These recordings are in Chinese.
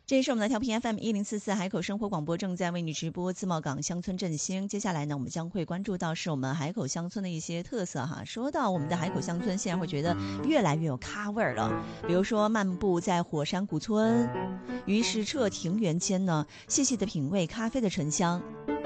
这也是我们的调频 FM1044海口生活广播，正在为你直播自贸港乡村振兴。接下来呢，我们将会关注到是我们海口乡村的一些特色哈。说到我们的海口乡村，现在会觉得越来越有咖味儿了。比如说漫步在火山古村，于是澈庭园间呢，细细的品味咖啡的醇香。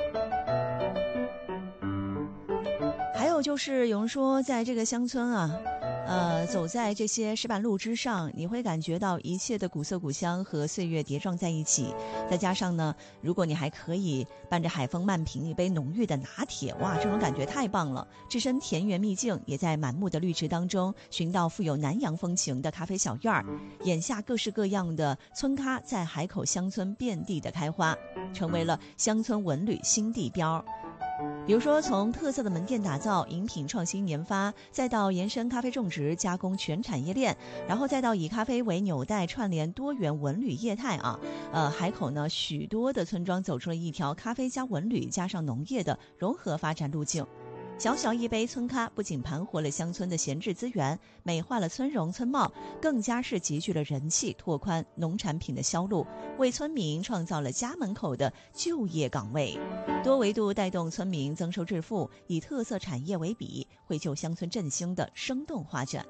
还有就是有人说，在这个乡村啊。走在这些石板路之上，你会感觉到一切的古色古香和岁月叠撞在一起。再加上呢，如果你还可以伴着海风慢品一杯浓郁的拿铁，哇，这种感觉太棒了！置身田园秘境，也在满目的绿植当中寻到富有南洋风情的咖啡小院儿。眼下各式各样的村咖在海口乡村遍地的开花，成为了乡村文旅新地标。比如说，从特色的门店打造、饮品创新研发，再到延伸咖啡种植、加工全产业链，然后再到以咖啡为纽带串联多元文旅业态啊。海口呢，许多的村庄走出了一条咖啡加文旅加上农业的融合发展路径。小小一杯村咖不仅盘活了乡村的闲置资源，美化了村容村貌，更加是集聚了人气，拓宽农产品的销路，为村民创造了家门口的就业岗位，多维度带动村民增收致富，以特色产业为笔，绘就乡村振兴的生动画卷。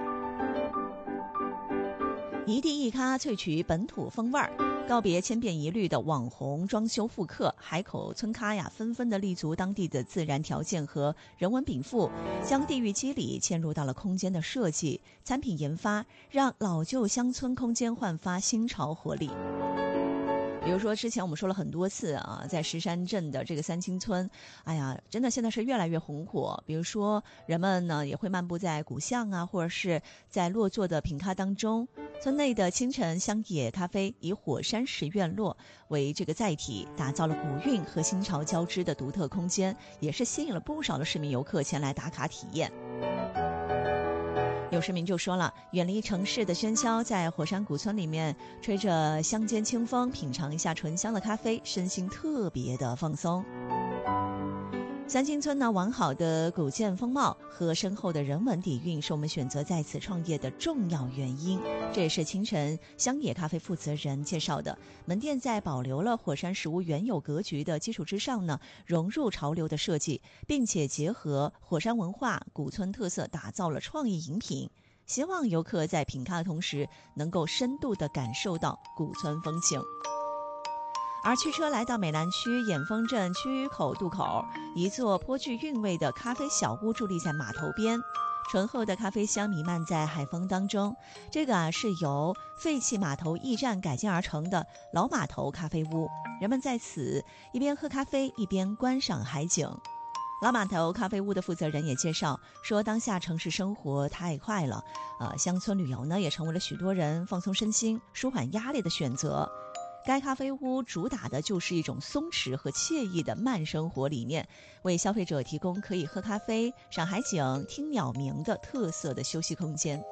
一地一咖萃取本土风味儿，告别千变一律的网红装修复刻，海口村咖呀纷纷的立足当地的自然条件和人文禀赋，将地域肌理嵌入到了空间的设计、产品研发，让老旧乡村空间焕发新潮活力。比如说之前我们说了很多次啊，在石山镇的这个三清村，哎呀，真的现在是越来越红火。比如说人们呢也会漫步在古巷啊，或者是在落座的品咖当中。村内的清晨乡野咖啡以火山石院落为这个载体，打造了古韵和新潮交织的独特空间，也是吸引了不少的市民游客前来打卡体验。有市民就说了，远离城市的喧嚣，在火山古村里面吹着乡间清风，品尝一下醇香的咖啡，身心特别的放松。三清村呢，完好的古建风貌和深厚的人文底蕴是我们选择在此创业的重要原因。这也是清晨乡野咖啡负责人介绍的。门店在保留了火山石屋原有格局的基础之上呢，融入潮流的设计，并且结合火山文化、古村特色，打造了创意饮品。希望游客在品咖的同时，能够深度地感受到古村风情。而驱车来到美兰区眼峰镇区口渡口，一座颇具韵味的咖啡小屋伫立在码头边，醇厚的咖啡香弥漫在海风当中。这个是由废弃码头驿站改建而成的老码头咖啡屋，人们在此一边喝咖啡一边观赏海景。老码头咖啡屋的负责人也介绍说，当下城市生活太快了，乡村旅游呢也成为了许多人放松身心、舒缓压力的选择。该咖啡屋主打的就是一种松弛和惬意的慢生活理念，为消费者提供可以喝咖啡、赏海景、听鸟鸣的特色的休息空间。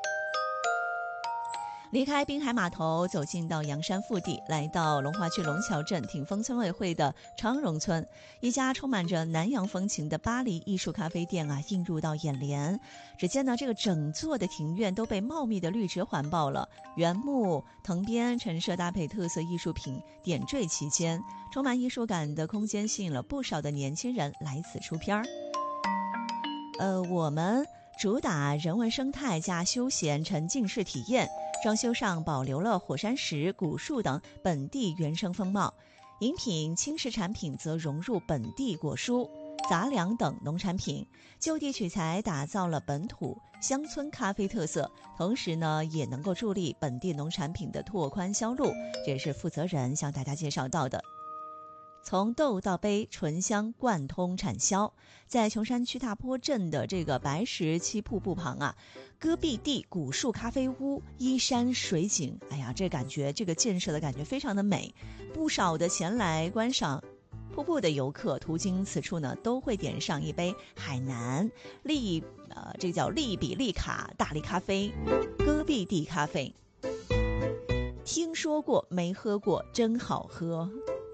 离开滨海码头，走进到阳山腹地，来到龙华区龙桥镇挺峰村委会的昌荣村，一家充满着南洋风情的巴黎艺术咖啡店啊，映入到眼帘。只见呢，这个整座的庭院都被茂密的绿植环抱了，原木、藤编、陈设搭配特色艺术品点缀其间，充满艺术感的空间吸引了不少的年轻人来此出片儿。我们主打人文生态加休闲沉浸式体验，装修上保留了火山石、古树等本地原生风貌，饮品、轻食产品则融入本地果蔬、杂粮等农产品，就地取材打造了本土乡村咖啡特色，同时呢也能够助力本地农产品的拓宽销路，这也是负责人向大家介绍到的。从豆到杯，醇香贯通产销。在琼山区大坡镇的这个白石七瀑布旁啊，戈壁地古树咖啡屋，依山水景，哎呀，这感觉，这个建设的感觉非常的美。不少的前来观赏瀑布的游客途经此处呢，都会点上一杯海南这个叫利比利卡大力咖啡，戈壁地咖啡。听说过没喝过，真好喝。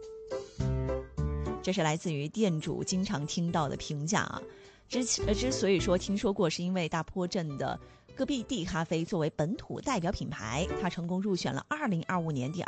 这是来自于店主经常听到的评价啊。之所以说听说过，是因为大坡镇的戈壁地咖啡作为本土代表品牌，它成功入选了2025年第